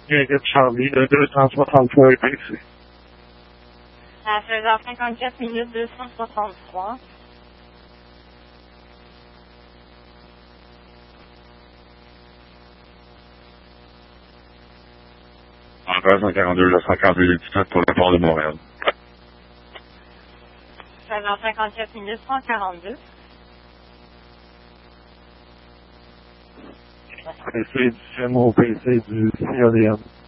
Inquiète Charlie, le 263 est ici. À 16h54 minutes 263. Encore 142, 242, 17 pour le port de Montréal. 16h54 minutes 142. PC du CMO, PC du CIADM.